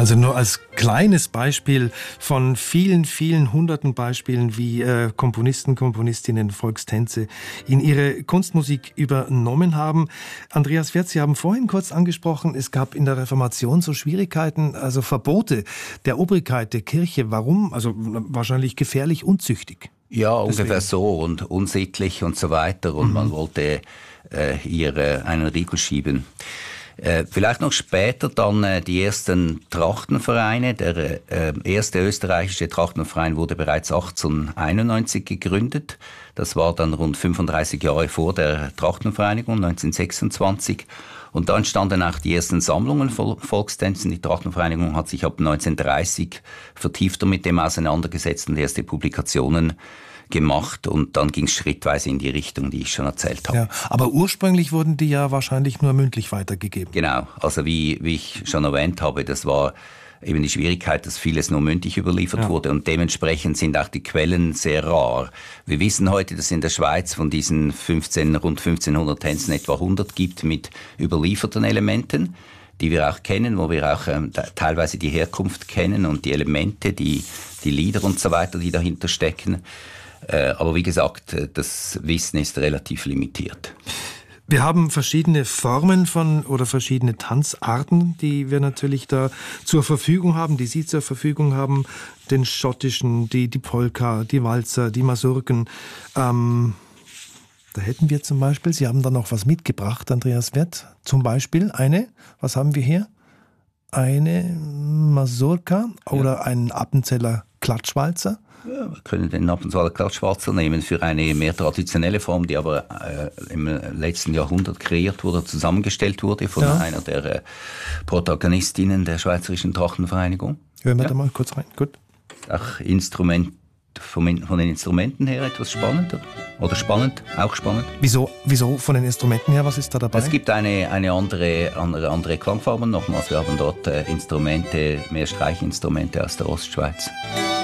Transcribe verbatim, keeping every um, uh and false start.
Also nur als kleines Beispiel von vielen, vielen hunderten Beispielen, wie äh, Komponisten, Komponistinnen Volkstänze in ihre Kunstmusik übernommen haben. Andreas Werth, Sie haben vorhin kurz angesprochen, es gab in der Reformation so Schwierigkeiten, also Verbote der Obrigkeit, der Kirche. Warum? Also wahrscheinlich gefährlich, unzüchtig. Ja, Deswegen. Ungefähr so und unsittlich und so weiter. Und mhm. man wollte äh, hier äh, einen Riegel schieben. Äh, vielleicht noch später dann äh, die ersten Trachtenvereine. Der äh, erste österreichische Trachtenverein wurde bereits achtzehnhunderteinundneunzig gegründet. Das war dann rund fünfunddreißig Jahre vor der Trachtenvereinigung, neunzehnhundertsechsundzwanzig. Und da entstanden auch die ersten Sammlungen von Volkstänzen. Die Trachtenvereinigung hat sich ab neunzehnhundertdreißig vertiefter mit dem auseinandergesetzt und erste Publikationen gemacht, und dann ging es schrittweise in die Richtung, die ich schon erzählt habe. Ja, aber ursprünglich wurden die ja wahrscheinlich nur mündlich weitergegeben. Genau, also wie, wie ich schon erwähnt habe, das war eben die Schwierigkeit, dass vieles nur mündlich überliefert ja. wurde, und dementsprechend sind auch die Quellen sehr rar. Wir wissen heute, dass es in der Schweiz von diesen fünfzehn, rund fünfzehnhundert Tänzen etwa hundert gibt mit überlieferten Elementen, die wir auch kennen, wo wir auch ähm, teilweise die Herkunft kennen und die Elemente, die, die Lieder und so weiter, die dahinter stecken. Äh, aber wie gesagt, das Wissen ist relativ limitiert. Wir haben verschiedene Formen von oder verschiedene Tanzarten, die wir natürlich da zur Verfügung haben, die Sie zur Verfügung haben. Den schottischen, die, die Polka, die Walzer, die Masurken. Ähm, da hätten wir zum Beispiel, Sie haben da noch was mitgebracht, Andreas Werth. Zum Beispiel eine, was haben wir hier? Eine Masurka oder ja. einen Appenzeller Klatschwalzer. Ja, wir können den Appenzeller Klatschwalzer nehmen für eine mehr traditionelle Form, die aber äh, im letzten Jahrhundert kreiert wurde, zusammengestellt wurde von ja. einer der äh, Protagonistinnen der Schweizerischen Trachtenvereinigung. Hören wir ja. da mal kurz rein. Gut. Auch Instrument, von, von den Instrumenten her etwas spannender. Oder spannend, auch spannend. Wieso, wieso von den Instrumenten her, was ist da dabei? Es gibt eine, eine andere, andere, andere Klangfarben nochmals. Wir haben dort äh, Instrumente, mehr Streichinstrumente aus der Ostschweiz.